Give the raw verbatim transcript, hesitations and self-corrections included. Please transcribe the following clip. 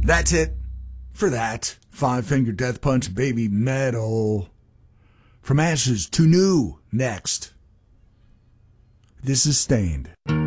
That's it for that. Five Finger Death Punch Baby Metal. From Ashes to New next. This is Stained.